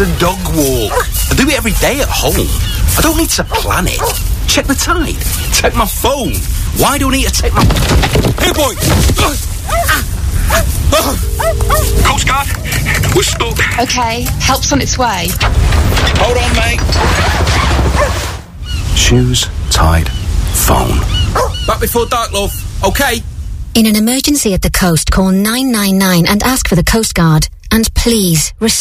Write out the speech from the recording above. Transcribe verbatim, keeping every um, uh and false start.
a dog walk. I do it every day at home. I don't need to plan it. Check the tide. Check my phone. Why do I need to take my... Hey, boy! Coast Guard, we're stuck. Okay, help's on its way. Hold on, mate. Shoes, tide, phone. Back before dark, love. Okay? In an emergency at the coast, call nine nine nine and ask for the Coast Guard. And please, respect